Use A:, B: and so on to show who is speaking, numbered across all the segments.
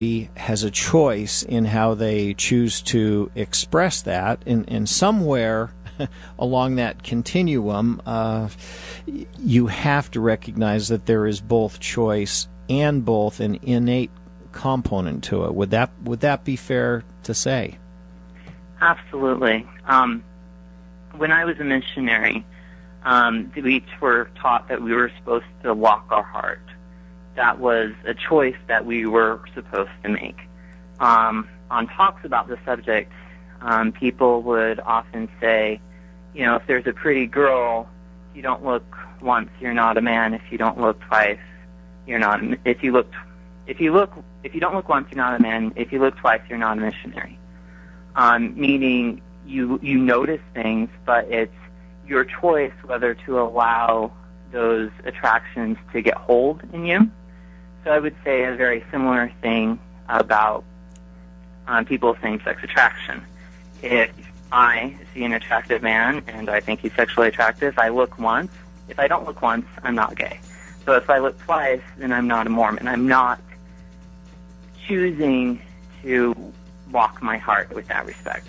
A: has a choice in how they choose to express that, and somewhere along that continuum, you have to recognize that there is both choice and both an innate component to it. Would that be fair to say?
B: Absolutely. When I was a missionary, we were taught that we were supposed to walk our heart. That was a choice that we were supposed to make. On talks about the subject, people would often say, if there's a pretty girl, if you don't look once, you're not a man. If you don't look twice, you're not. If you don't look once, you're not a man. If you look twice, you're not a missionary. Meaning you notice things, but it's your choice whether to allow those attractions to get hold in you. So I would say a very similar thing about people of same-sex attraction. If I see an attractive man and I think he's sexually attractive, I look once. If I don't look once, I'm not gay. So if I look twice, then I'm not a Mormon. I'm not choosing to walk my heart with that respect.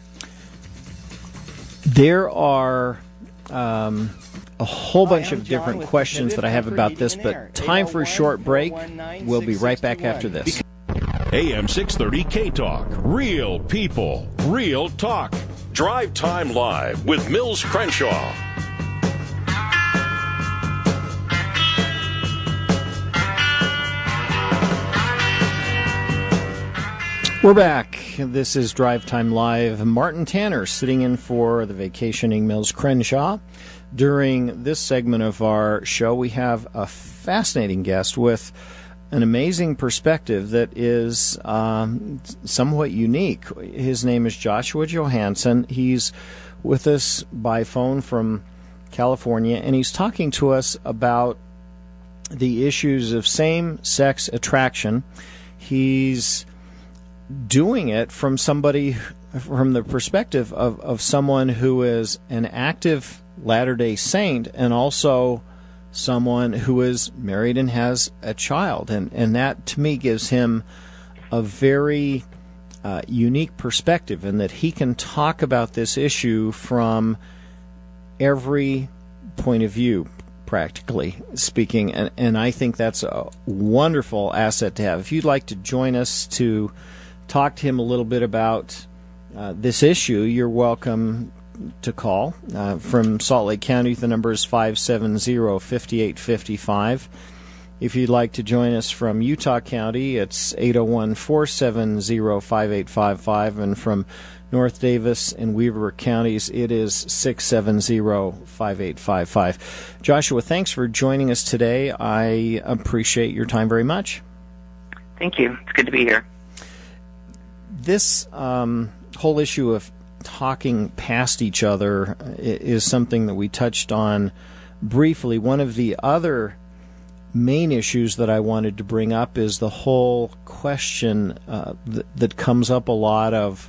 A: There are a whole bunch of different questions that I have about this, but time for a short break. We'll be right back after this.
C: AM 630 K-Talk. Real people, real talk. Drive Time Live with Mills Crenshaw.
A: We're back. This is Drive Time Live. Martin Tanner sitting in for the vacationing Mills Crenshaw. During this segment of our show, we have a fascinating guest with an amazing perspective that is somewhat unique. His name is Joshua Johansson. He's with us by phone from California, and he's talking to us about the issues of same-sex attraction. He's doing it from the perspective of someone who is an active Latter-day Saint and also someone who is married and has a child. And that, to me, gives him a very unique perspective in that he can talk about this issue from every point of view, practically speaking. And I think that's a wonderful asset to have. If you'd like to join us to talk to him a little bit about this issue, you're welcome to call. From Salt Lake County, the number is 570-5855. If you'd like to join us from Utah County, it's 801-470-5855. And from North Davis and Weaver counties, it is 670-5855. Joshua, thanks for joining us today. I appreciate your time very much.
B: Thank you. It's good to be here.
A: This whole issue of talking past each other is something that we touched on briefly. One of the other main issues that I wanted to bring up is the whole question that comes up a lot of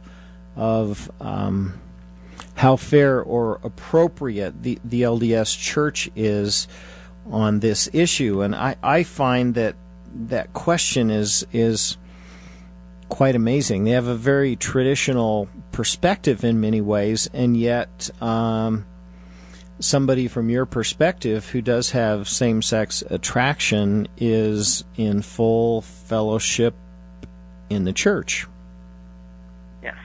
A: how fair or appropriate the LDS Church is on this issue. And I find that question is quite amazing. They have a very traditional perspective in many ways, and yet somebody from your perspective who does have same-sex attraction is in full fellowship in the church.
B: Yes.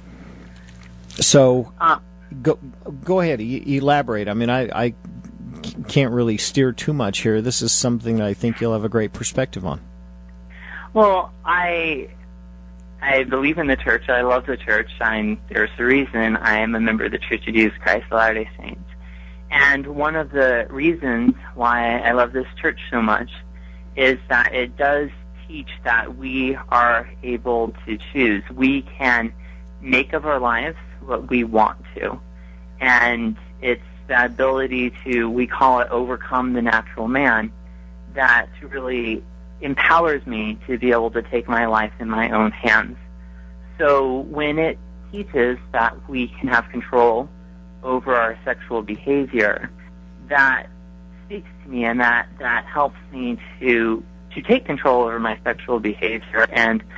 A: So go ahead, elaborate. I mean, I can't really steer too much here. This is something that I think you'll have a great perspective on.
B: Well, I believe in the church. I love the church. There's a reason I am a member of the Church of Jesus Christ of Latter-day Saints. And one of the reasons why I love this church so much is that it does teach that we are able to choose. We can make of our lives what we want to. And it's the ability to, we call it overcome the natural man, that really empowers me to be able to take my life in my own hands. So when it teaches that we can have control over our sexual behavior, that speaks to me, and that helps me to take control over my sexual behavior and